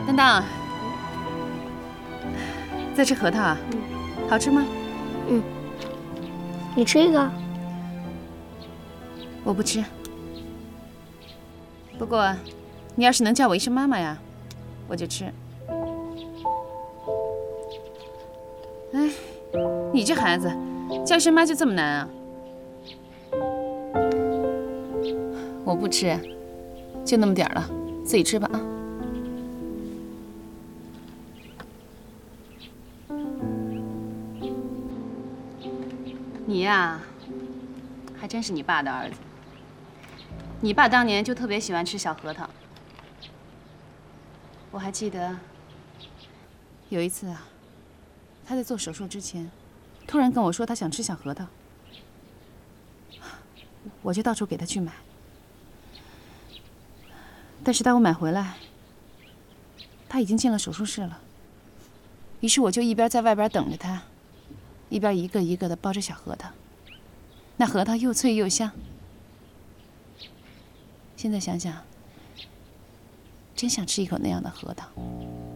担当，在吃核桃啊？好吃吗？ 你吃一个。 我不吃。不过，你要是能叫我一声妈妈呀，我就吃。哎，你这孩子，叫一声妈就这么难啊？我不吃，就那么点儿了，自己吃吧啊。你呀，还真是你爸的儿子。你爸当年就特别喜欢吃小核桃。我还记得有一次啊，他在做手术之前，突然跟我说他想吃小核桃，我就到处给他去买。但是当我买回来，他已经进了手术室了。于是我就一边在外边等着他，一边一个一个的剥着小核桃。那核桃又脆又香。现在想想，真想吃一口那样的核桃。